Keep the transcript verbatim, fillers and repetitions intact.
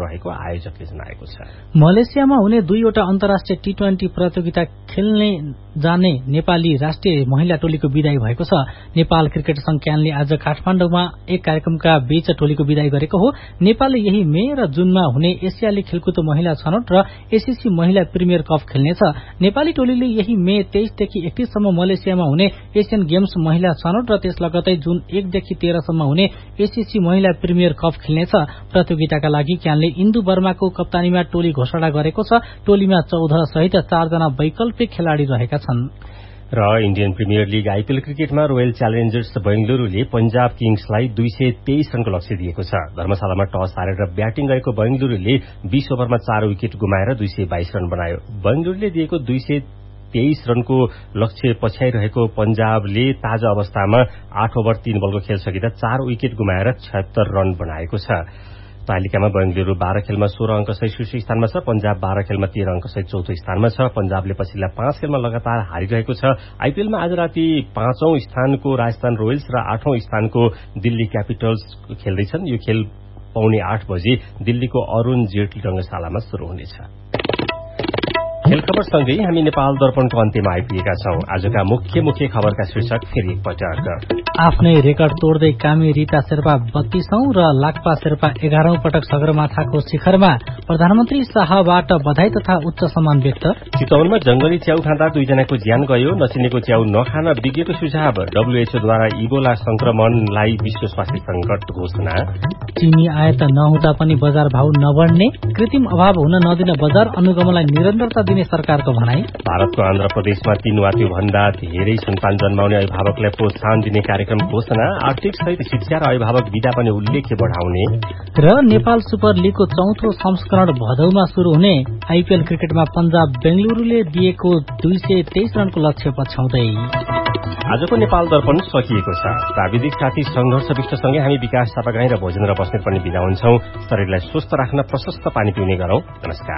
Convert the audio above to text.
रहेको आयोजकले जनाएको छ। मलेसियामा हुने दुईवटा अन्तर्राष्ट्रिय टी ट्वेन्टी प्रतियोगिता खेल्ने जाने नेपाली राष्ट्रिय महिला टोलीको विदाई भएको छ। नेपाल क्रिकेट संघ क्यानले आज काठमाडौँमा एक कार्यक्रमका बीच टोलीको विदाई गरेको हो। नेपालले यही मे र जुनमा हुने एसियाली खेलकुद महिला छनौट र एसीसी महिला प्रिमियर कप खेल्नेछ। नेपाली टोलीले यही मे तेइसदेखि एकतीससम्म मलेसियामा हुने एसियन गेम्स महिला छनौट र त्यस लगतै जुन एकदेखि तेह्रसम्म हुने एसीसी महिला प्रिमियर कप खेल्नेछ। प्रतियोगिताका लागि क्यानले इन्दु वर्माको कप्तानीमा टोली घोषणा गरेको छ। टोलीमा चौध सहित चारजना वैकल्पिक खेलाड़ी रहेका छन्। र इन्डियन प्रिमियर लीग आईपीएल क्रिकेटमा रोयल च्यालेन्जर्स बेंगलुरूले पंजाब किङ्सलाई दुई सय तेइस रनको लक्ष्य दिएको छ। धर्मशालामा टस हारेर ब्याटिङ गरेको बेंगलुरूले बीस ओभरमा चार विकेट गुमाएर दुई सय बाइस रन बनायो। बेंगलुरूले दिएको दुई सय तेइस रनको लक्ष्य पछ्याइरहेको पंजाबले ताजा अवस्थामा आठ ओभर तीन बलको खेल सकिँदा चार विकेट गुमाएर छयत्तर रन बनाएको छ। तालिकामा बेंगलुरू बाह्र खेलमा सोह्र अंक सहित शीर्ष स्थानमा छ। पंजाब बाह्र खेलमा तेह्र अंक सहित चौथो स्थानमा छ। पंजाबले पछिल्ला पाँच खेलमा लगातार हारिरहेको छ। आईपीएलमा आज राति पाँचौं स्थानको राजस्थान रोयल्स र आठौं स्थानको दिल्ली क्यापिटल्स खेल्दैछन्। यो खेल पौने आठ बजे दिल्लीको अरूण जेटली रंगशालामा शुरू हुनेछ। खेल खबरसँगै हामी नेपाल दर्पणको अन्त्यमा आइपुगेका छौं। आजका मुख्य मुख्य खबरका शीर्षक फेरि एकपटक। आफ्नै रेकर्ड तोड्दै कामी रीता शेर्पा बत्तीसौं र लाक्पा शेर्पा एघारौं पटक सगरमाथाको शिखरमा। प्रधानमन्त्री शाहबाट बधाई तथा उच्च सम्मान व्यक्त। चितवनमा जंगली च्याउ खाँदा दुईजनाको ज्यान गयो। नचिनेको च्याउ नखान विज्ञको सुझाव। डब्ल्यूएचओद्वारा इबोला संक्रमणलाई विश्व स्वास्थ्य संकट घोषणा। चिनी आयात नहुँदा पनि बजार भाव नबढ्ने। कृत्रिम अभाव हुन नदिन बजार अनुगमनलाई निरन्तरता दिने सरकारको भनाई। भारतको आन्ध्र प्रदेशमा तीन वा त्योभन्दा धेरै सन्तान जन्माउने अभिभावकलाई प्रोत्साहन दिने कार्यक्रम घोषणा। आर्थिक सहित शिक्षा र अभिभावक विधा पनि उल्लेख्य बढ़ाउने। र नेपाल सुपर लीगको चौथो संस्करण भदौमा शुरू हुने। आईपीएल क्रिकेटमा पंजाब बेंगलुरूले दिएको दुई सय तेइस रनको लक्ष्य पछ्याउँदै। आजको नेपाल दर्पण सकिएको छ। प्राविधिक साथी संघर्ष विष्टसँगै हामी विकास थापागाई र भोजन र बस्नेत पनि बिदा हुन्छौं। शरीरलाई स्वस्थ राख्न प्रशस्त पानी पिउने गरौं। नमस्कार।